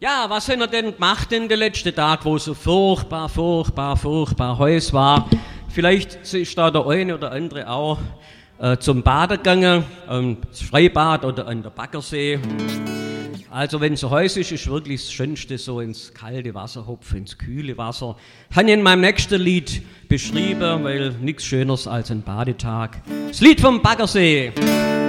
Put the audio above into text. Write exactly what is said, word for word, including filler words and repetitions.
Ja, was hat er denn gemacht in den letzten Tagen, wo so furchtbar, furchtbar, furchtbar heiß war? Vielleicht ist da der eine oder andere auch äh, zum Baden gegangen, ähm, das Freibad oder an der Baggersee. Also wenn es so heiß ist, ist wirklich das Schönste so ins kalte Wasser hopfen, ins kühle Wasser. Habe ich in meinem nächsten Lied beschrieben, weil nichts Schöneres als ein Badetag. Das Lied vom Baggersee.